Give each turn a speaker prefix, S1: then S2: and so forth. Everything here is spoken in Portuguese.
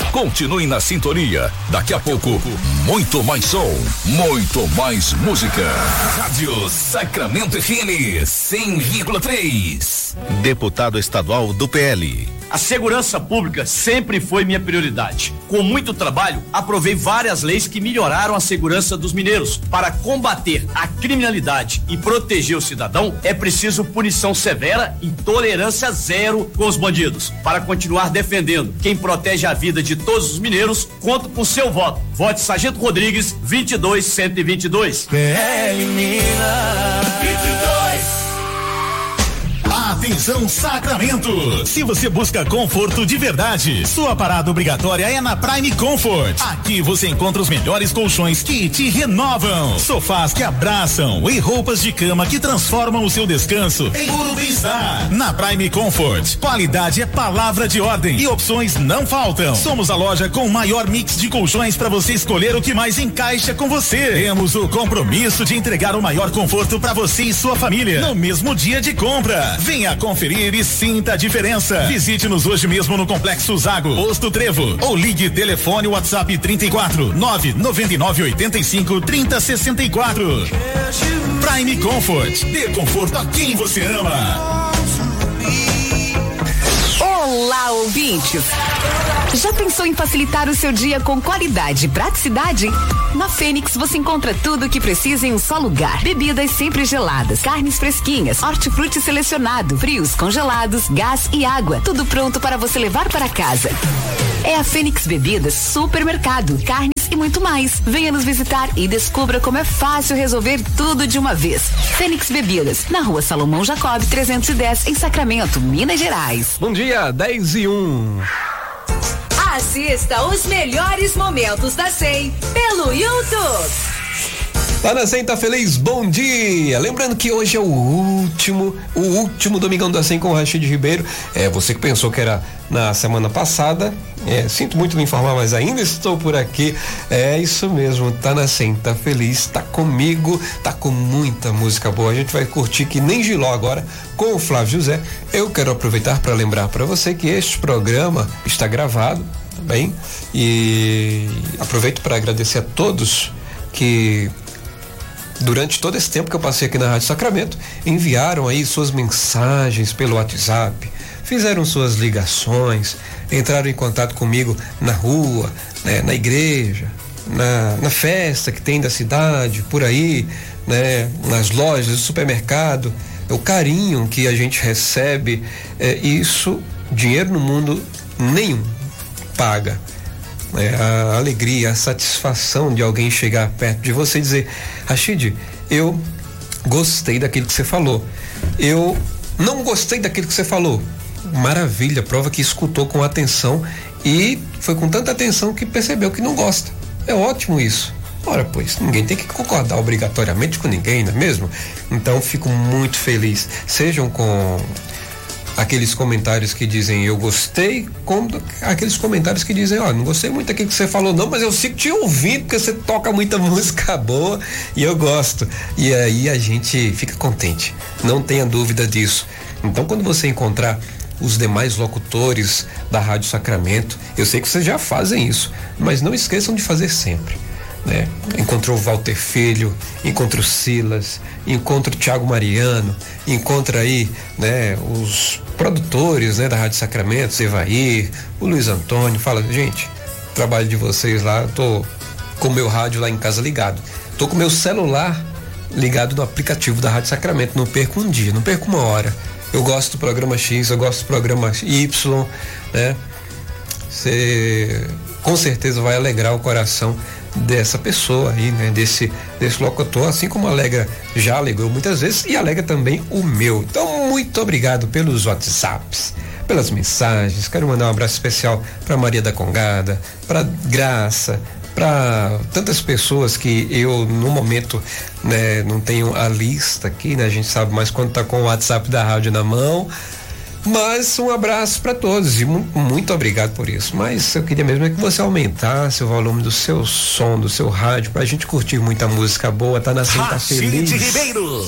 S1: Continue na sintonia. Daqui a pouco, muito mais som, muito mais música. Rádio Sacramento FM 100,3. Deputado estadual do PL.
S2: A segurança pública sempre foi minha prioridade. Com muito trabalho, aprovei várias leis que melhoraram a segurança dos mineiros. Para combater a criminalidade e proteger o cidadão, é preciso punição severa e tolerância zero com os bandidos. Para continuar defendendo quem protege a vida de todos os mineiros, conto com seu voto. Vote Sargento Rodrigues, 22122.
S3: PL Minas 22.
S4: Atenção Sacramento! Se você busca conforto de verdade, sua parada obrigatória é na Prime Comfort. Aqui você encontra os melhores colchões que te renovam, sofás que abraçam e roupas de cama que transformam o seu descanso em puro bem-estar. Na Prime Comfort, qualidade é palavra de ordem e opções não faltam. Somos a loja com o maior mix de colchões para você escolher o que mais encaixa com você. Temos o compromisso de entregar o maior conforto para você e sua família no mesmo dia de compra. Venha conferir e sinta a diferença. Visite-nos hoje mesmo no Complexo Zago, Posto Trevo, ou ligue telefone WhatsApp 34 999 85 30 64. Prime Comfort, dê conforto a quem você ama.
S5: Olá, ouvintes! Já pensou em facilitar o seu dia com qualidade e praticidade? Na Fênix você encontra tudo o que precisa em um só lugar. Bebidas sempre geladas, carnes fresquinhas, hortifruti selecionado, frios, congelados, gás e água. Tudo pronto para você levar para casa. É a Fênix Bebidas Supermercado, carnes e muito mais. Venha nos visitar e descubra como é fácil resolver tudo de uma vez. Fênix Bebidas, na Rua Salomão Jacob 310, em Sacramento, Minas Gerais.
S6: Bom dia, 10:01.
S5: Assista os melhores momentos da 100 pelo YouTube.
S6: Tá na 100, tá feliz? Bom dia! Lembrando que hoje é o último Domingão da 100 com o Rachid Ribeiro. Você que pensou que era na semana passada, sinto muito me informar, mas ainda estou por aqui. É isso mesmo, tá na 100, tá feliz, tá comigo, tá com muita música boa. A gente vai curtir que nem Giló agora com o Flávio José. Eu quero aproveitar para lembrar para você que este programa está gravado, tá bem? E aproveito para agradecer a todos que durante todo esse tempo que eu passei aqui na Rádio Sacramento, enviaram aí suas mensagens pelo WhatsApp, fizeram suas ligações, entraram em contato comigo na rua, né, na igreja, na festa que tem da cidade, por aí, né, nas lojas, no supermercado. O carinho que a gente recebe, isso, dinheiro no mundo nenhum paga. A alegria, a satisfação de alguém chegar perto de você e dizer: Rachid, eu gostei daquilo que você falou, eu não gostei daquilo que você falou. Maravilha, prova que escutou com atenção e foi com tanta atenção que percebeu que não gosta. É ótimo isso. Ora, pois, ninguém tem que concordar obrigatoriamente com ninguém, não é mesmo? Então fico muito feliz, sejam com aqueles comentários que dizem eu gostei, como aqueles comentários que dizem, não gostei muito daquilo que você falou não, mas eu sigo te ouvindo porque você toca muita música boa e eu gosto. E aí a gente fica contente, não tenha dúvida disso. Então quando você encontrar os demais locutores da Rádio Sacramento, eu sei que vocês já fazem isso, mas não esqueçam de fazer sempre, né? Encontrou o Walter Filho, encontra o Silas, encontra o Thiago Mariano, encontra aí, né, os produtores, né, da Rádio Sacramento, Evair, o Luiz Antônio. Fala, gente, trabalho de vocês lá, eu tô com o meu rádio lá em casa ligado, tô com o meu celular ligado no aplicativo da Rádio Sacramento, não perco um dia, não perco uma hora. Eu gosto do programa X, eu gosto do programa Y, né? Você com certeza vai alegrar o coração dessa pessoa aí, né? Desse locutor, assim como já alegrou muitas vezes e alegra também o meu. Então, muito obrigado pelos WhatsApps, pelas mensagens. Quero mandar um abraço especial para Maria da Congada, para Graça, para tantas pessoas que eu no momento, né, não tenho a lista aqui, né? A gente sabe mais quando tá com o WhatsApp da rádio na mão. Mas um abraço para todos e muito obrigado por isso. Mas eu queria mesmo que você aumentasse o volume do seu som, do seu rádio, pra gente curtir muita música boa. Tá na Santa Feliz.
S4: Ribeiro.